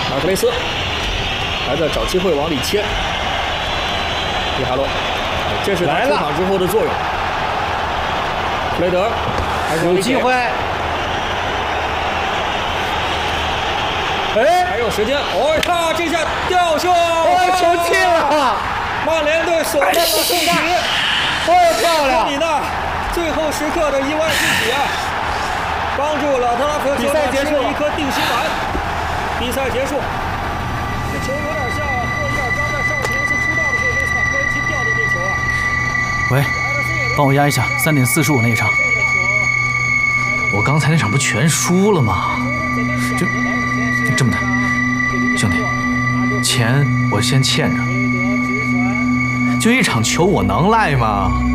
马克雷斯还在找机会往里切。伊哈洛，这是他出场之后的作用。弗雷德有机会。哎， 还有时间。哦，他这下吊球！ 球进了！ 曼联队首战的胜局。 漂亮！ 科米纳最后时刻的意外之喜啊，帮助了特拉福德球队吃了一颗定心丸。比赛结束。这球有点像霍伊尔刚在上场次出道的时候，维斯塔科维奇掉的那球啊。 喂，帮我压一下3.45那一场。我刚才那场不全输了吗？这么的，兄弟，钱我先欠着。就一场球，我能赖吗？